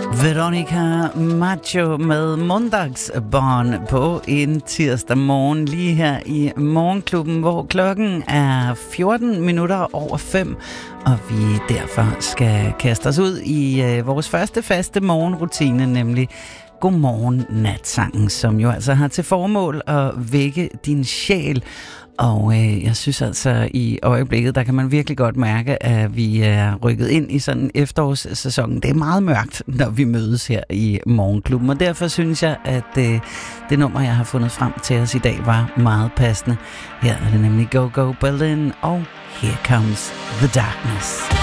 Veronica Maggio med Måndagsbarn på en tirsdag morgen lige her i Morgenklubben, hvor klokken er 5:14, og vi derfor skal kaste os ud i vores første faste morgenrutine, nemlig Godmorgen Natsangen, som jo altså har til formål at vække din sjæl. Og jeg synes altså, i øjeblikket, der kan man virkelig godt mærke, at vi er rykket ind i sådan en efterårssæson. Det er meget mørkt, når vi mødes her i Morgenklubben, og derfor synes jeg, at det nummer, jeg har fundet frem til os i dag, var meget passende. Her er det nemlig Go Go Berlin, og Here Comes the Darkness.